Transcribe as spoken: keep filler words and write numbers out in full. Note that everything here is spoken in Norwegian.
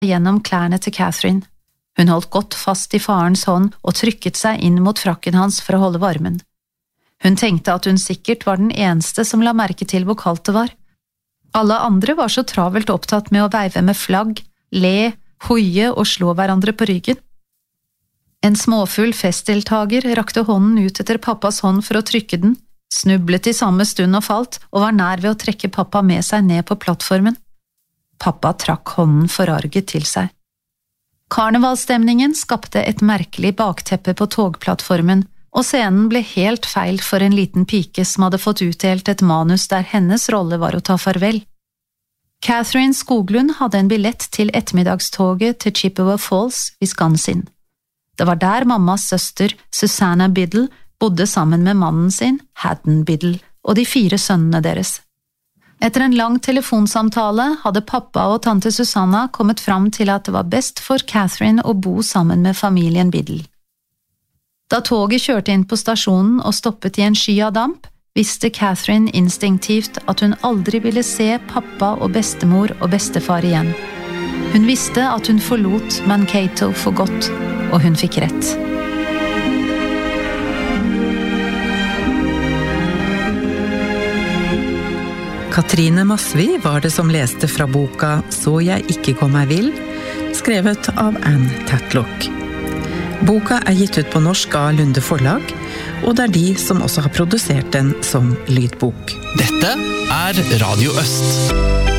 gjennom klærne til Catherine. Hun holdt godt fast i farens hånd og trykket seg inn mot frakken hans for å holde varmen. Hun tenkte at hun sikkert var den eneste som la merke til hvor kaldt det var. Alle andre var så travelt opptatt med å veive med flagg, le, hoie og slå hverandre på ryggen. En småfull festdeltager rakte hånden ut etter pappas hånd for å trykke den, snublet i samme stund og falt, og var nær ved å trekke pappa med seg ned på plattformen. Pappa trakk hånden forarget til seg. Karnevalstemningen skapte et merkelig bakteppe på togplattformen, og scenen ble helt feil for en liten pike som hadde fått utdelt et manus der hennes rolle var å ta farvel. Catherine Skoglund hadde en billett til ettermiddagstoget til Chippewa Falls, Wisconsin. Det var der mammas søster, Susanna Biddle, bodde sammen med mannen sin, Haddon Biddle, og de fire sønnene deres. Etter en lang telefonsamtale hadde pappa og tante Susanna kommet fram til at det var best for Catherine å bo sammen med familien Biddle. Da toget kjørte inn på stasjonen og stoppet i en sky av damp, visste Catherine instinktivt at hun aldri ville se pappa og bestemor og bestefar igjen. Hun visste at hun forlot Mankato for godt, og hun fikk rett. Katrine Masvi var det som leste fra boka «Så jeg ikke kom meg vill», skrevet av Anne Tatlock. Boka er gitt ut på norsk av Lunde Forlag, og det er de som også har produsert den som lydbok. Dette er Radio Øst.